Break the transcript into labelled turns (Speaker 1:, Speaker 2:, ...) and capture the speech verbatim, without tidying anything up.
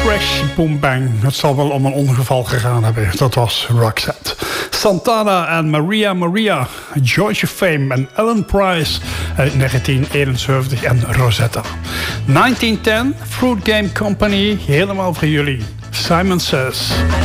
Speaker 1: Crash Boom Bang. Het zal wel om een ongeval gegaan hebben. Dat was Roxette. Santana en Maria Maria. Georgia Fame en Ellen Price uit negentien eenenzeventig en Rosetta. negentien tien, Fruit Game Company. Helemaal voor jullie. Simon Says.